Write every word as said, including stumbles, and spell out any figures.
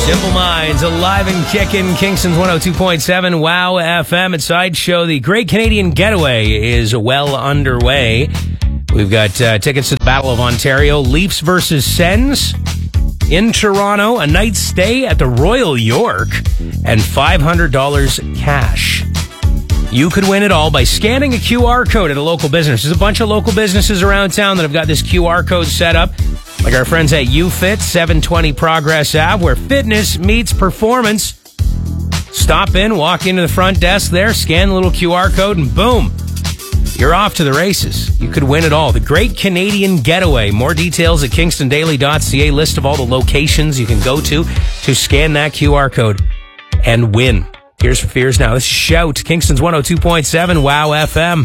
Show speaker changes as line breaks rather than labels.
Simple Minds, alive and kicking. Kingston's one oh two point seven Wow F M at Sideshow. The Great Canadian Getaway is well underway. We've got uh, tickets to the Battle of Ontario, Leafs versus Sens in Toronto, a night stay at the Royal York, and five hundred dollars cash. You could win it all by scanning a Q R code at a local business. There's a bunch of local businesses around town that have got this Q R code set up, like our friends at UFit, seven twenty Progress Ave, where fitness meets performance. Stop in, walk into the front desk there, scan the little Q R code, and boom, you're off to the races. You could win it all. The Great Canadian Getaway. More details at kingston daily dot c a. List of all the locations you can go to to scan that Q R code and win. Here's for Fears now. This is Shout, Kingston's one oh two point seven Wow F M.